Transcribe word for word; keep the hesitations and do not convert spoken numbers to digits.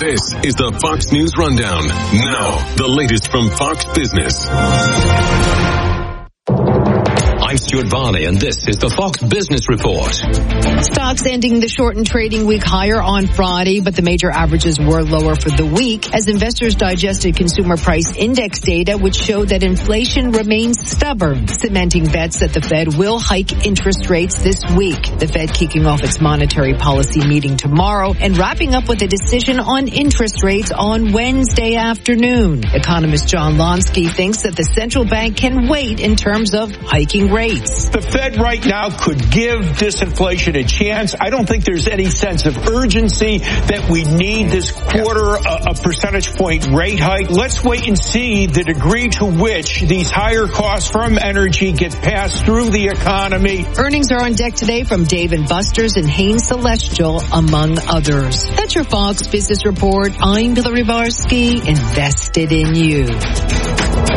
This is the Fox News Rundown. Now, the latest from Fox Business. I'm Stuart Varney, and this is the Fox Business Report. Stocks ending the shortened trading week higher on Friday, but the major averages were lower for the week as investors digested consumer price index data, which showed that inflation remains stubborn, cementing bets that the Fed will hike interest rates this week. The Fed kicking off its monetary policy meeting tomorrow and wrapping up with a decision on interest rates on Wednesday afternoon. Economist John Lonsky thinks that the central bank can wait in terms of hiking rates. The Fed right now could give disinflation a chance. I don't think there's any sense of urgency that we need this quarter a, a percentage point rate hike. Let's wait and see the degree to which these higher costs from energy get passed through the economy. Earnings are on deck today from Dave and Buster's and Hain Celestial, among others. That's your Fox Business Report. I'm Hillary Barsky, invested in you.